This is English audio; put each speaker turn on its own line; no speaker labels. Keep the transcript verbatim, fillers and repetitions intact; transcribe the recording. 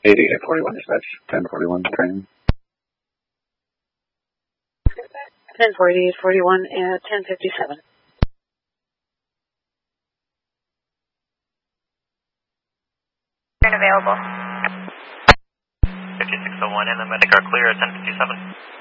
eighty-eight forty-one, dispatch. ten forty-one, training.
ten forty-eight forty-one at ten fifty-seven.
Available. fifty-six oh one and the medic are clear at ten fifty-seven.